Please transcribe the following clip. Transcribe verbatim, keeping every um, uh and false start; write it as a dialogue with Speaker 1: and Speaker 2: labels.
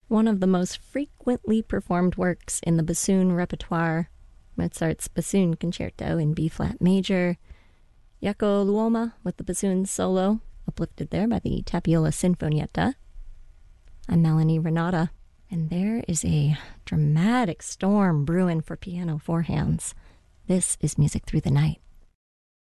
Speaker 1: one of the most frequently performed works in the bassoon repertoire, Mozart's Bassoon Concerto in B-flat major, Jaakko Luoma with the bassoon solo, uplifted there by the Tapiola Sinfonietta. I'm Melanie Renata, and there is a dramatic storm brewing for piano four hands. This is Music Through the Night.